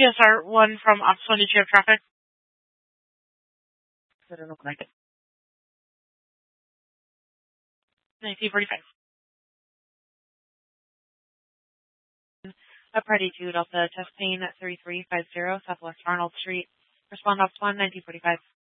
PSR 1 from Office 1, did you have traffic? Doesn't look like it. 1945. Party 2 Delta testing at 3350 Southwest Arnold Street. Respond Office 1, 1945.